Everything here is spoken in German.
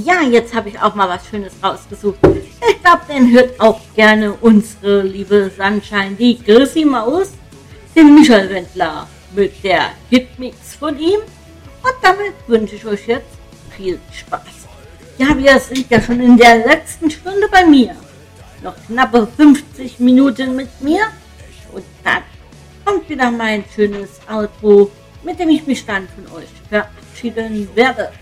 Ja, jetzt habe ich auch mal was Schönes rausgesucht. Ich glaube, den hört auch gerne unsere liebe Sunshine, die Chrissy Maus, den Michael Wendler mit der Hitmix von ihm. Und damit wünsche ich euch jetzt viel Spaß. Ja, wir sind ja schon in der letzten Stunde bei mir. Noch knappe 50 Minuten mit mir. Und dann kommt wieder mein schönes Outro, mit dem ich mich dann von euch verabschieden werde.